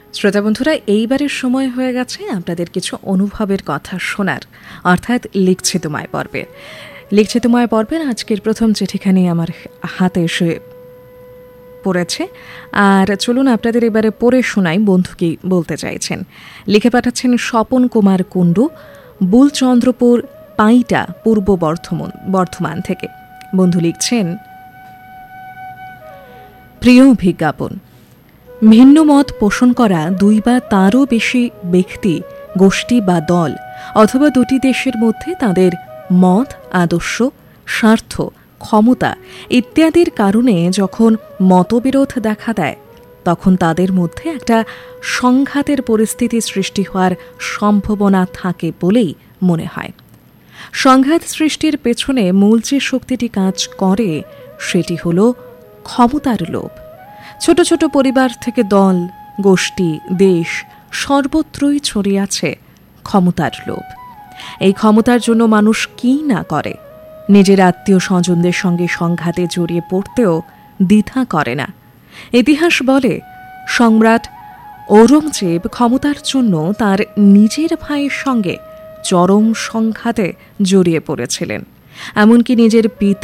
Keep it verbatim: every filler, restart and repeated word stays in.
শ্রোতা বন্ধুরা, এইবারের সময় হয়ে গেছে আপনাদের কিছু অনুভবের কথা শোনার, অর্থাৎ লিখছে তোমায় পর্বে। লিখছে তোমায় পর্বের আজকের প্রথম চিঠিখানি আমার হাতে এসে পড়েছে, আর চলুন আপনাদের এবারে পড়ে শোনাই বন্ধু কি বলতে চাইছেন। লিখে পাঠাচ্ছেন স্বপন কুমার কুণ্ডু, বুলচন্দ্রপুর, পাইটা, পূর্ব বর্ধমান বর্ধমান থেকে। বন্ধু লিখছেন, প্রিয় বিজ্ঞাপন, ভিন্ন মত পোষণ করা দুই বা তারও বেশি ব্যক্তি, গোষ্ঠী বা দল অথবা দুটি দেশের মধ্যে তাদের মত, আদর্শ, স্বার্থ, ক্ষমতা ইত্যাদির কারণে যখন মতবিরোধ দেখা দেয়, তখন তাদের মধ্যে একটা সংঘাতের পরিস্থিতি সৃষ্টি হওয়ার সম্ভাবনা থাকে বলেই মনে হয়। সংঘাত সৃষ্টির পেছনে মূল যে শক্তিটি কাজ করে সেটি হল ক্ষমতার লোভ। ছোট ছোট পরিবার থেকে দল, গোষ্ঠী, দেশ সর্বত্রই ছড়িয়ে আছে ক্ষমতার লোভ। এই ক্ষমতার জন্য মানুষ কি না করে, নিজের আত্মীয় স্বজনদের সঙ্গে সংঘাতে জড়িয়ে পড়তেও দ্বিধা করে না। ইতিহাস বলে, সম্রাট ঔরঙ্গজেব ক্ষমতার জন্য তার নিজের ভাইয়ের সঙ্গে চরম সংঘাতে জড়িয়ে পড়েছিলেন, এমনকি নিজের পিতা